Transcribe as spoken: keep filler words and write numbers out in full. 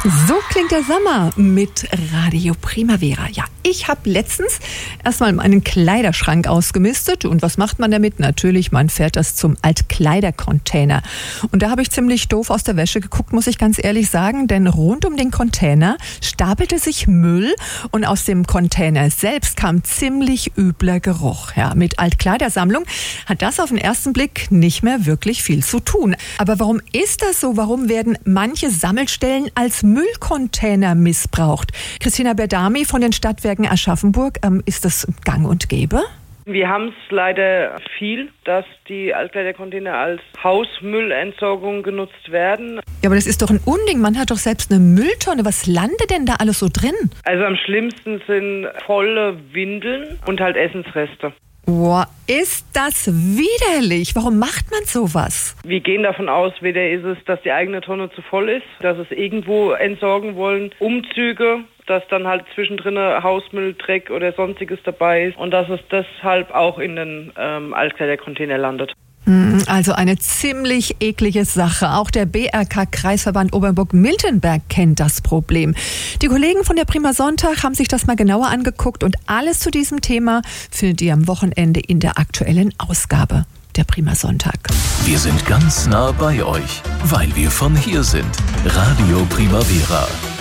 So klingt der Sommer mit Radio Primavera. Ja, ich habe letztens erstmal meinen Kleiderschrank ausgemistet. Und was macht man damit? Natürlich, man fährt das zum Altkleidercontainer. Und da habe ich ziemlich doof aus der Wäsche geguckt, muss ich ganz ehrlich sagen. Denn rund um den Container stapelte sich Müll und aus dem Container selbst kam ziemlich übler Geruch. Ja, mit Altkleidersammlung hat das auf den ersten Blick nicht mehr wirklich viel zu tun. Aber warum ist das so? Warum werden manche Sammelstellen als Müllcontainer missbraucht? Christina Berdami von den Stadtwerken Aschaffenburg, ähm, ist das gang und gäbe? Wir haben es leider viel, dass die Altkleidercontainer als Hausmüllentsorgung genutzt werden. Ja, aber das ist doch ein Unding. Man hat doch selbst eine Mülltonne. Was landet denn da alles so drin? Also am schlimmsten sind volle Windeln und halt Essensreste. Boah, ist das widerlich. Warum macht man sowas? Wir gehen davon aus, weder ist es, dass die eigene Tonne zu voll ist, dass es irgendwo entsorgen wollen, Umzüge, dass dann halt zwischendrin Hausmüll, Dreck oder sonstiges dabei ist und dass es deshalb auch in den ähm, Altkleidercontainer landet. Also eine ziemlich eklige Sache. Auch der B R K-Kreisverband Obernburg-Miltenberg kennt das Problem. Die Kollegen von der Prima Sonntag haben sich das mal genauer angeguckt und alles zu diesem Thema findet ihr am Wochenende in der aktuellen Ausgabe der Prima Sonntag. Wir sind ganz nah bei euch, weil wir von hier sind. Radio Primavera.